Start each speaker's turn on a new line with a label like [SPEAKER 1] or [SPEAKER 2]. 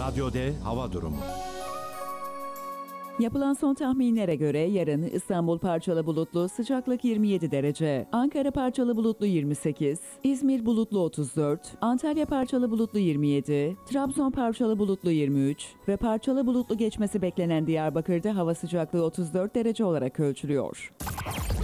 [SPEAKER 1] Radyo D hava durumu.
[SPEAKER 2] Yapılan son tahminlere göre yarın İstanbul parçalı bulutlu, sıcaklık 27 derece, Ankara parçalı bulutlu 28, İzmir bulutlu 34, Antalya parçalı bulutlu 27, Trabzon parçalı bulutlu 23 ve parçalı bulutlu geçmesi beklenen Diyarbakır'da hava sıcaklığı 34 derece olarak ölçülüyor.